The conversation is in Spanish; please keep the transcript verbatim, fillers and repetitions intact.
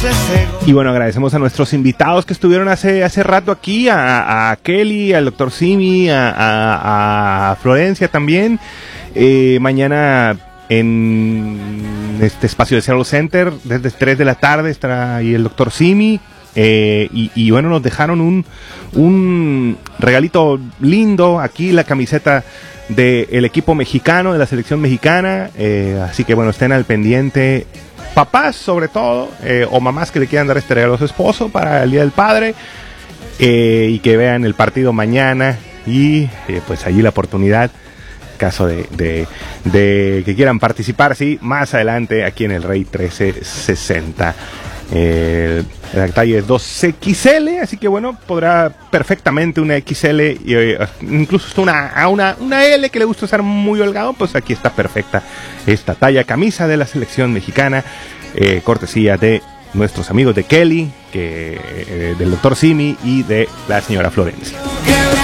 Y bueno, agradecemos a nuestros invitados que estuvieron hace, hace rato aquí, a, a Kelly, al doctor Simi, a, a, a Florencia también. Eh, mañana en este espacio de Seattle Center, desde tres de la tarde, estará ahí el doctor Simi. Eh, y, y bueno, nos dejaron un, un regalito lindo, aquí la camiseta del equipo mexicano, de la selección mexicana. Eh, así que bueno, estén al pendiente. Papás sobre todo, eh, o mamás que le quieran dar este regalo a su esposo para el Día del Padre, eh, y que vean el partido mañana y eh, pues allí la oportunidad, caso de, de, de que quieran participar, sí, más adelante aquí en el Rey trece sesenta. Eh, la talla es dos equis ele, así que bueno, podrá perfectamente una equis ele, y, eh, incluso una, una, una ele que le gusta usar muy holgado, pues aquí está perfecta esta talla, camisa de la selección mexicana, eh, cortesía de nuestros amigos de Kelly, que, eh, del doctor Simi y de la señora Florencia.